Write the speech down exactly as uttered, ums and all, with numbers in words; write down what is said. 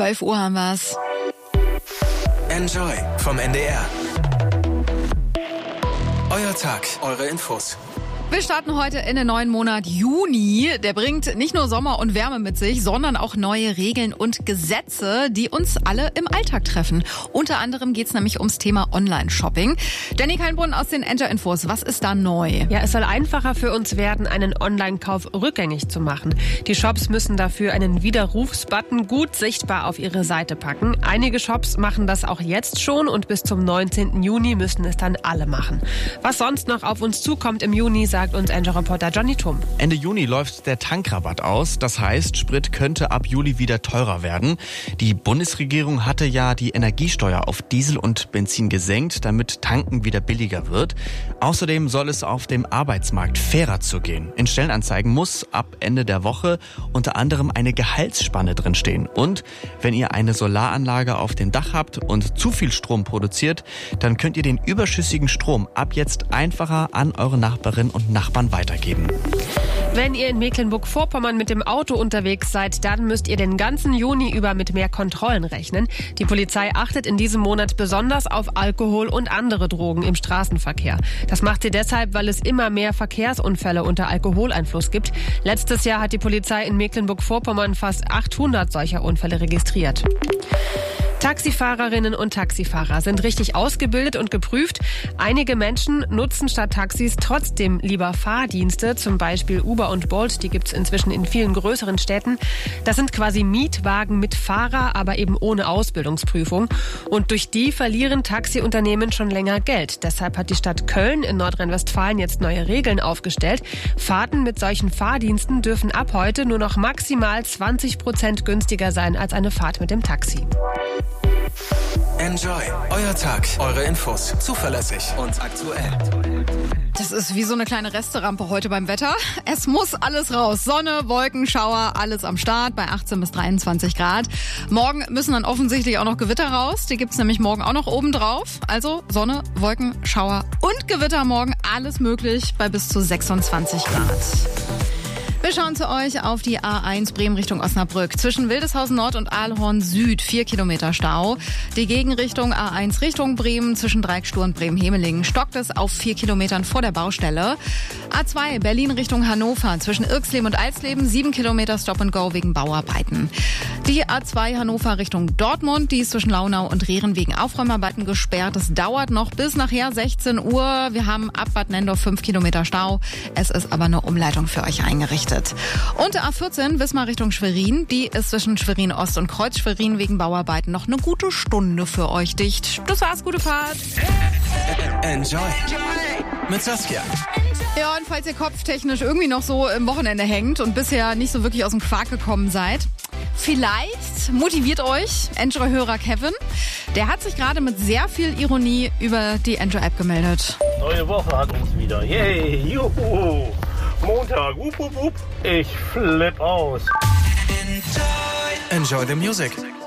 zwölf Uhr haben wir's. Enjoy vom N D R. Euer Tag, eure Infos. Wir starten heute in den neuen Monat Juni. Der bringt nicht nur Sommer und Wärme mit sich, sondern auch neue Regeln und Gesetze, die uns alle im Alltag treffen. Unter anderem geht es nämlich ums Thema Online-Shopping. Jenny Keinbrunn aus den Enjoy-Infos. Was ist da neu? Ja, es soll einfacher für uns werden, einen Online-Kauf rückgängig zu machen. Die Shops müssen dafür einen Widerrufsbutton gut sichtbar auf ihre Seite packen. Einige Shops machen das auch jetzt schon und bis zum neunzehnten Juni müssen es dann alle machen. Was sonst noch auf uns zukommt im Juni, sagt uns Enjoy-Reporter Johnny Thum. Ende Juni läuft der Tankrabatt aus. Das heißt, Sprit könnte ab Juli wieder teurer werden. Die Bundesregierung hatte ja die Energiesteuer auf Diesel und Benzin gesenkt, damit Tanken wieder billiger wird. Außerdem soll es auf dem Arbeitsmarkt fairer zugehen. In Stellenanzeigen muss ab Ende der Woche unter anderem eine Gehaltsspanne drinstehen. Und wenn ihr eine Solaranlage auf dem Dach habt und zu viel Strom produziert, dann könnt ihr den überschüssigen Strom ab jetzt einfacher an eure Nachbarinnen und Nachbarn weitergeben. Wenn ihr in Mecklenburg-Vorpommern mit dem Auto unterwegs seid, dann müsst ihr den ganzen Juni über mit mehr Kontrollen rechnen. Die Polizei achtet in diesem Monat besonders auf Alkohol und andere Drogen im Straßenverkehr. Das macht sie deshalb, weil es immer mehr Verkehrsunfälle unter Alkoholeinfluss gibt. Letztes Jahr hat die Polizei in Mecklenburg-Vorpommern fast achthundert solcher Unfälle registriert. Taxifahrerinnen und Taxifahrer sind richtig ausgebildet und geprüft. Einige Menschen nutzen statt Taxis trotzdem lieber Fahrdienste, zum Beispiel Uber und Bolt, die gibt's inzwischen in vielen größeren Städten. Das sind quasi Mietwagen mit Fahrer, aber eben ohne Ausbildungsprüfung. Und durch die verlieren Taxiunternehmen schon länger Geld. Deshalb hat die Stadt Köln in Nordrhein-Westfalen jetzt neue Regeln aufgestellt. Fahrten mit solchen Fahrdiensten dürfen ab heute nur noch maximal zwanzig Prozent günstiger sein als eine Fahrt mit dem Taxi. Enjoy, euer Tag, eure Infos, zuverlässig und aktuell. Das ist wie so eine kleine Resterampe heute beim Wetter. Es muss alles raus. Sonne, Wolken, Schauer, alles am Start bei achtzehn bis dreiundzwanzig Grad. Morgen müssen dann offensichtlich auch noch Gewitter raus. Die gibt's nämlich morgen auch noch oben drauf. Also Sonne, Wolken, Schauer und Gewitter morgen. Alles möglich bei bis zu sechsundzwanzig Grad. Wir schauen zu euch auf die A eins Bremen Richtung Osnabrück. Zwischen Wildeshausen Nord und Aalhorn Süd vier Kilometer Stau. Die Gegenrichtung A eins Richtung Bremen zwischen Dreieckstur und Bremen-Hemelingen stockt es auf vier Kilometern vor der Baustelle. A zwei Berlin Richtung Hannover zwischen Irxleben und Alsleben sieben Kilometer Stop and Go wegen Bauarbeiten. Die A zwei Hannover Richtung Dortmund, die ist zwischen Launau und Rehren wegen Aufräumarbeiten gesperrt. Es dauert noch bis nachher sechzehn Uhr. Wir haben ab Bad Nendorf fünf Kilometer Stau. Es ist aber eine Umleitung für euch eingerichtet. Und A vierzehn Wismar Richtung Schwerin, die ist zwischen Schwerin Ost und Kreuz Schwerin wegen Bauarbeiten noch eine gute Stunde für euch dicht. Das war's, gute Fahrt. Enjoy mit Saskia. Ja, und falls ihr kopftechnisch irgendwie noch so im Wochenende hängt und bisher nicht so wirklich aus dem Quark gekommen seid, vielleicht motiviert euch Enjoy-Hörer Kevin. Der hat sich gerade mit sehr viel Ironie über die Enjoy-App gemeldet. Neue Woche hat uns wieder. Yay, juhu. Montag, wup, wup, wup. Ich flipp aus. Enjoy the music.